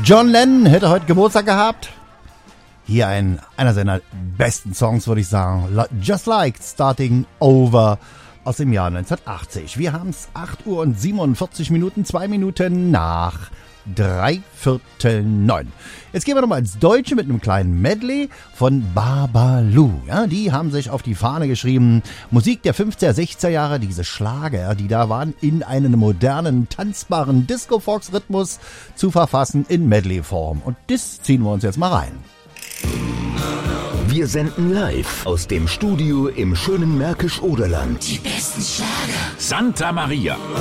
John Lennon hätte heute Geburtstag gehabt. Hier einer seiner besten Songs, würde ich sagen. Just Like Starting Over aus dem Jahr 1980. Wir haben es 8 Uhr und 47 Minuten, 2 Minuten nach 8:45. Jetzt gehen wir nochmal ins Deutsche mit einem kleinen Medley von Babalu. Ja, die haben sich auf die Fahne geschrieben, Musik der 50er, 60er Jahre, diese Schlager, die da waren, in einen modernen, tanzbaren Disco-Fox-Rhythmus zu verfassen in Medley-Form. Und das ziehen wir uns jetzt mal rein. Wir senden live aus dem Studio im schönen Märkisch-Oderland. Die besten Schlager. Santa Maria.